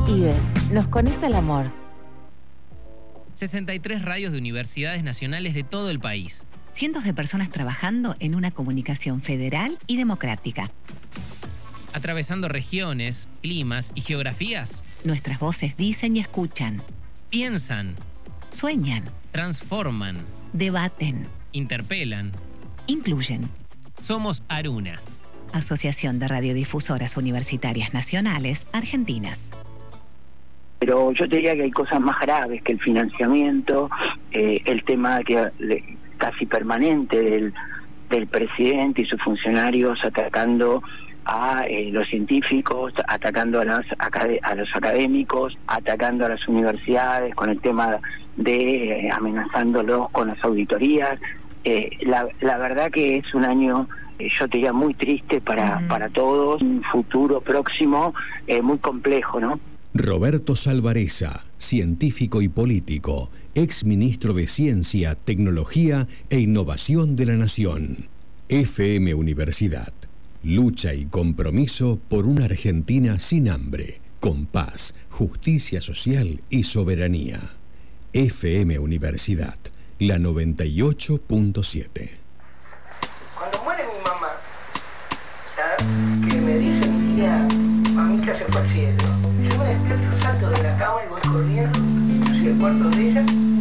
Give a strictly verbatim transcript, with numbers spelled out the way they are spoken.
IBES, nos conecta el amor. sesenta y tres radios de universidades nacionales de todo el país. Cientos de personas trabajando en una comunicación federal y democrática. Atravesando regiones, climas y geografías. Nuestras voces dicen y escuchan. Piensan. Sueñan. Transforman. Debaten. Interpelan. Incluyen. Somos Aruna. Asociación de Radiodifusoras Universitarias Nacionales Argentinas. Pero yo te diría que hay cosas más graves que el financiamiento, eh, el tema que le, casi permanente del, del presidente y sus funcionarios atacando a eh, los científicos, atacando a los, a los académicos, atacando a las universidades con el tema de eh, amenazándolos con las auditorías. Eh, la, la verdad que es un año, eh, yo te diría, muy triste para, uh-huh. para todos, un futuro próximo eh, muy complejo, ¿no? Roberto Salvarezza, científico y político, ex ministro de Ciencia, Tecnología e Innovación de la Nación. F M Universidad. Lucha y compromiso por una Argentina sin hambre, con paz, justicia social y soberanía. F M Universidad, la noventa y ocho punto siete. Cuando muere mi mamá, ¿sabes? Que me dice mi tía, mamita se fue al cielo. Yo me despierto, salto de la cama y voy corriendo hacia el cuarto de ella.